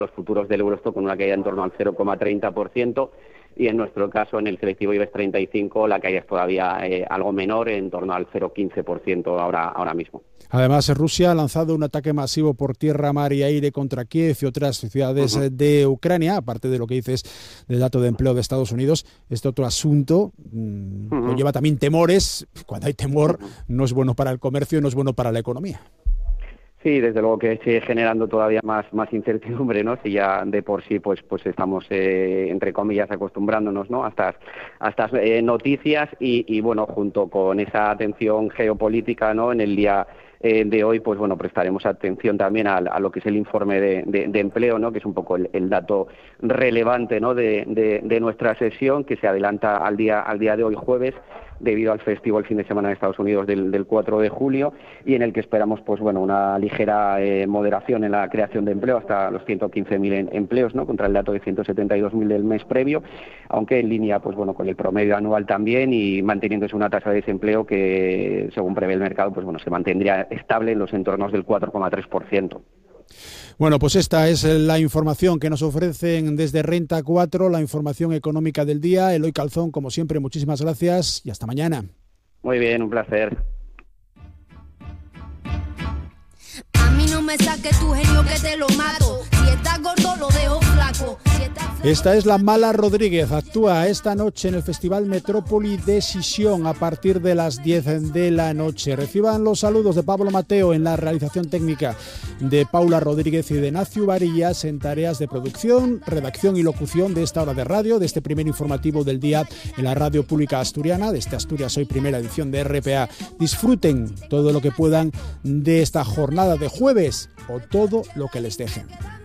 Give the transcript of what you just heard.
los futuros del Eurostock con una caída en torno al 0,30%. Y en nuestro caso, en el selectivo IBEX 35, la caída es todavía algo menor, en torno al 0,15% ahora mismo. Además, Rusia ha lanzado un ataque masivo por tierra, mar y aire contra Kiev y otras ciudades de Ucrania, aparte de lo que dices del dato de empleo de Estados Unidos. Este otro asunto conlleva también temores. Cuando hay temor, no es bueno para el comercio, no es bueno para la economía. Sí, desde luego que sigue generando todavía más incertidumbre, ¿no? Si ya de por sí pues estamos entre comillas acostumbrándonos, ¿no? a estas noticias y bueno, junto con esa atención geopolítica, ¿no? En el día de hoy, pues bueno, prestaremos atención también a lo que es el informe de empleo, ¿no? Que es un poco el dato relevante, ¿no? de nuestra sesión, que se adelanta al día de hoy, jueves, debido al festivo el fin de semana de Estados Unidos del 4 de julio, y en el que esperamos pues bueno, una ligera moderación en la creación de empleo hasta los 115.000 empleos, ¿no? Contra el dato de 172.000 del mes previo, aunque en línea pues bueno, con el promedio anual también, y manteniéndose una tasa de desempleo que, según prevé el mercado, pues bueno, se mantendría estable en los entornos del 4,3%. Bueno, pues esta es la información que nos ofrecen desde Renta 4, la información económica del día. Eloy Calzón, como siempre, muchísimas gracias y hasta mañana. Muy bien, un placer. A mí no me saques tu genio que te lo mato. Si estás gordo lo dejo flaco. Esta es la Mala Rodríguez. Actúa esta noche en el Festival Metrópoli de Sisión a partir de las 10 de la noche. Reciban los saludos de Pablo Mateo en la realización técnica, de Paula Rodríguez y de Nacio Varillas en tareas de producción, redacción y locución de esta hora de radio, de este primer informativo del día en la radio pública asturiana, de este Asturias Hoy, primera edición de RPA. Disfruten todo lo que puedan de esta jornada de jueves o todo lo que les dejen.